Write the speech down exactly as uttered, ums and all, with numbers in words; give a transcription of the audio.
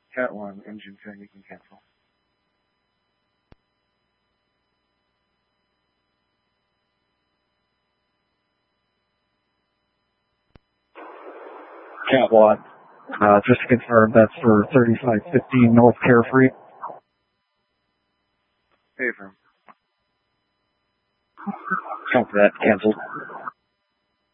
Cat one, engine ten, you can cancel. Cat one, uh, just to confirm, that's for thirty-five fifteen North Carefree. Hey, firm. Copy that, canceled.